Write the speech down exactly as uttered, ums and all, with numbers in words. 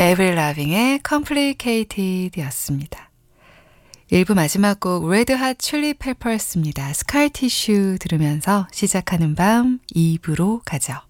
에이브릴 라빙의 Complicated 였습니다. 일 부 마지막 곡 레드 핫 칠리 페퍼스입니다. 스카이 티슈 들으면서 시작하는 밤 이 부로 가죠.